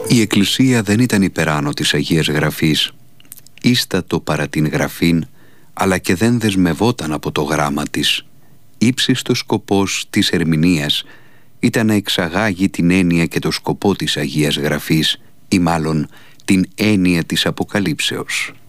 Η Εκκλησία δεν ήταν υπεράνω της Αγίας Γραφής, ίστατο παρά την Γραφήν, αλλά και δεν δεσμευόταν από το γράμμα της. Ύψιστος σκοπός της ερμηνείας ήταν να εξαγάγει την έννοια και το σκοπό της Αγίας Γραφής, ή μάλλον την έννοια της Αποκαλύψεως.